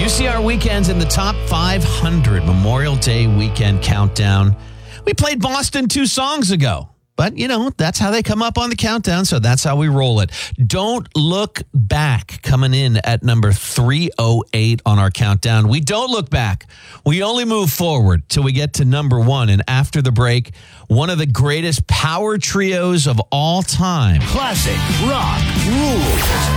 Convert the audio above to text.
UCR Weekends in the top 500 Memorial Day weekend countdown. We played Boston 2 songs ago, but that's how they come up on the countdown, so that's how we roll it. Don't Look Back coming in at number 308 on our countdown. We don't look back. We only move forward till we get to number 1. And after the break, one of the greatest power trios of all time. Classic rock rules.